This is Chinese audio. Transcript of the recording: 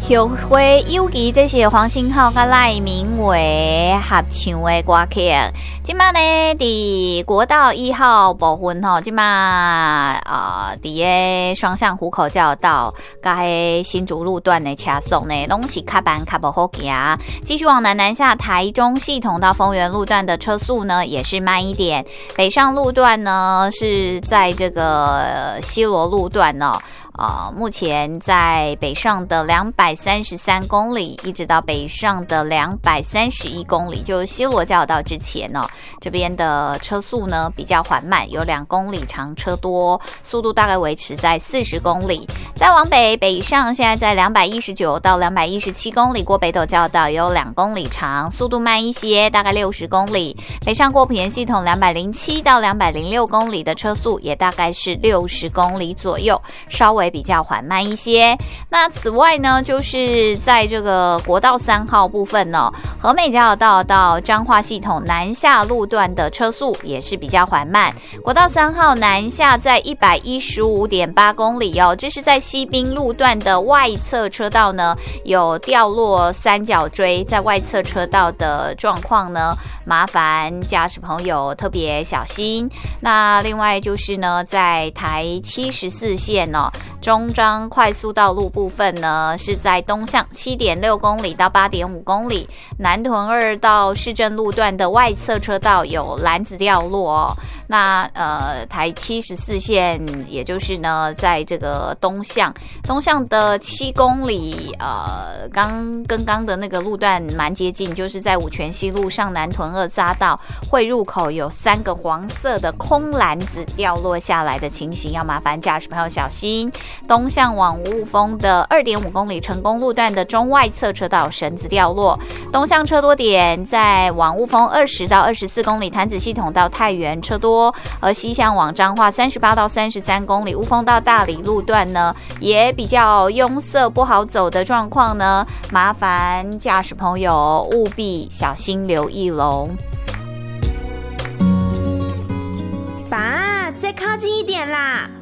后会尤其这是黄信浩跟赖明伟合唱的歌曲。今嘛呢，伫国道1号部分吼，今嘛伫个双向湖口交流道，甲迄新竹路段的车速呢，拢是较慢较不好行。继续往南下，台中系统到丰原路段的车速呢，也是慢一点。北上路段呢，是在这个西螺路段哦。目前在北上的233公里，一直到北上的231公里，就是西螺交流道之前哦，这边的车速呢比较缓慢，有2公里长车多，速度大概维持在40公里。再往北上，现在在219到217公里，过北斗交流道有2公里长，速度慢一些，大概60公里。北上过屏系统207到206公里的车速也大概是60公里左右，稍微比较缓慢一些。那此外呢，就是在这个国道3号部分呢，和美交流道到彰化系统南下路段的车速也是比较缓慢。国道3号南下在 115.8 公里哦，这是在西滨路段的外侧车道呢，有掉落三角锥在外侧车道的状况呢，麻烦驾驶朋友特别小心。那另外就是呢，在台74线哦，中彰快速道路部分呢，是在东向 7.6 公里到 8.5 公里，南屯2到市政路段的外侧车道有篮子掉落哦。那台74线，也就是呢，在这个东向的7公里，跟刚的那个路段蛮接近，就是在五权西路上南屯2匝道汇入口有3个黄色的空篮子掉落下来的情形，要麻烦驾驶朋友小心。东向往雾峰的 2.5 公里成功路段的中外侧车道绳子掉落，东向车多点在往雾峰20到24公里潭子系统到太原车多，而西向往彰化38到33公里雾峰到大里路段呢，也比较拥塞不好走的状况呢，麻烦驾驶朋友务必小心留意喽。 爸，再靠近一点啦！